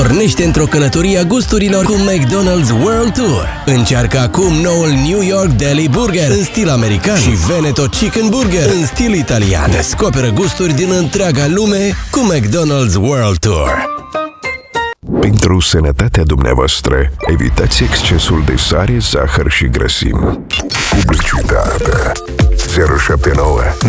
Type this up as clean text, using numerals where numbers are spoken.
Pornește într-o călătorie a gusturilor cu McDonald's World Tour. Încearcă acum noul New York Deli Burger în stil american și Veneto Chicken Burger în stil italian. Descoperă gusturi din întreaga lume cu McDonald's World Tour. Pentru sănătatea dumneavoastră, evitați excesul de sare, zahăr și grăsimi. Publicitate 079